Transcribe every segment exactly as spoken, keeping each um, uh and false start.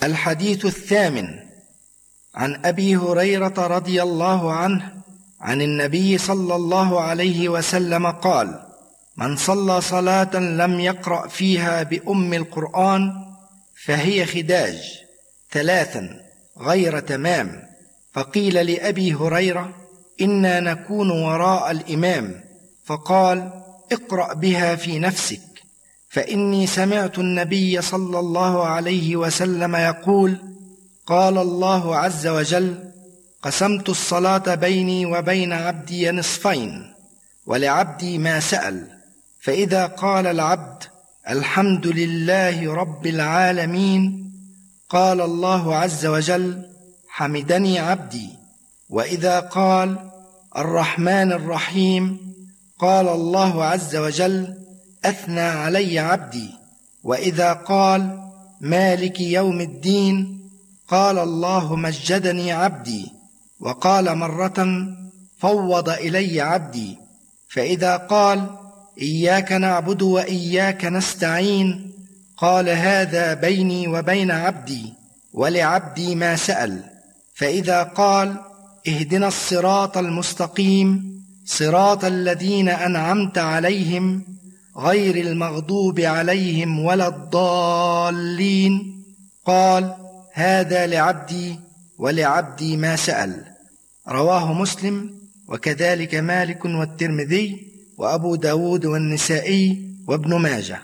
الحديث الثامن. عن أبي هريرة رضي الله عنه عن النبي صلى الله عليه وسلم قال: من صلى صلاة لم يقرأ فيها بأم القرآن فهي خداج ثلاثا غير تمام. فقيل لأبي هريرة: إنا نكون وراء الإمام، فقال: اقرأ بها في نفسك، فإني سمعت النبي صلى الله عليه وسلم يقول: قال الله عز وجل: قسمت الصلاة بيني وبين عبدي نصفين، ولعبدي ما سأل، فإذا قال العبد: الحمد لله رب العالمين، قال الله عز وجل: حمدني عبدي. وإذا قال: الرحمن الرحيم، قال الله عز وجل: أثنى علي عبدي. وإذا قال: مالك يوم الدين، قال الله: مجدني عبدي. وقال مرة: فوض إلي عبدي. فإذا قال: إياك نعبد وإياك نستعين، قال: هذا بيني وبين عبدي، ولعبدي ما سأل. فإذا قال: اهدنا الصراط المستقيم، صراط الذين أنعمت عليهم غير المغضوب عليهم ولا الضالين، قال: هذا لعبدي ولعبدي ما سأل. رواه مسلم، وكذلك مالك والترمذي وأبو داود والنسائي وابن ماجه.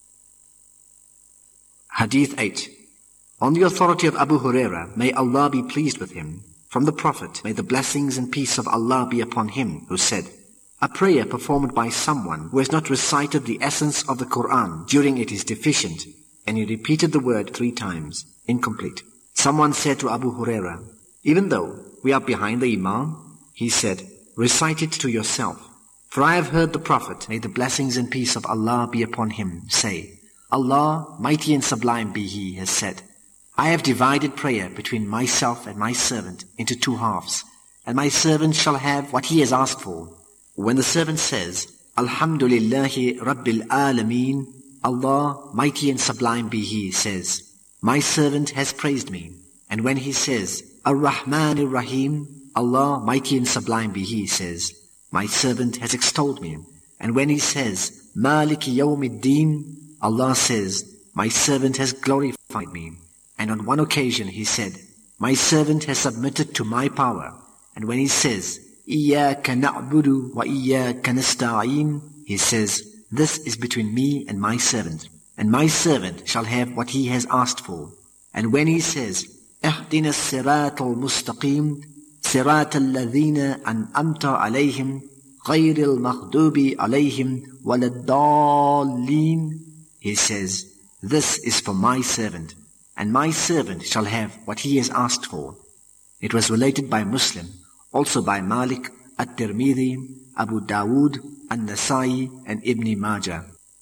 Hadith eight. On the authority of Abu Huraira, may Allah be pleased with him, from the Prophet, may the blessings and peace of Allah be upon him, who said: a prayer performed by someone who has not recited the essence of the Quran during it is deficient, and he repeated the word three times, incomplete. Someone said to Abu Huraira: even though we are behind the Imam, he said, recite it to yourself. For I have heard the Prophet, may the blessings and peace of Allah be upon him, say: Allah, mighty and sublime be He, has said, I have divided prayer between myself and my servant into two halves, and my servant shall have what he has asked for. When the servant says, Alhamdulillahi Rabbil Alameen, Allah, mighty and sublime be He, says, my servant has praised me. And when he says, Ar-Rahman Ar-Rahim, Allah, mighty and sublime be He, says, my servant has extolled me. And when he says, Maliki Yawmiddin, Allah says, my servant has glorified me. And on one occasion he said, my servant has submitted to my power. And when he says, Iyyaka na'budu wa iyyaka nasta'in, he says, this is between me and my servant, and my servant shall have what he has asked for. And when he says, Ihdina as-sirata al-mustaqim, sirata alladhina an'amta alayhim, ghayri al-maghdubi alayhim, walad-dallin, he says, this is for my servant, and my servant shall have what he has asked for. It was related by Muslim, also by Malik, At-Tirmidhi, Abu Dawood, An-Nasai, and Ibn Majah.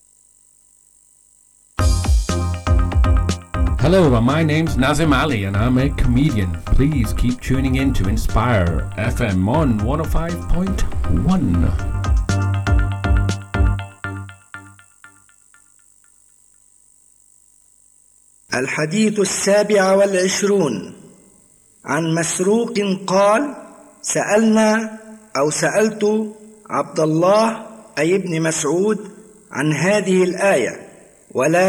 Hello, my name's Nazim Ali and I'm a comedian. Please keep tuning in to Inspire F M on one oh five point one. الحديث السابع والعشرون. عن مسروق قال: سألنا أو سألت عبد الله أي ابن مسعود عن هذه الآية: ولا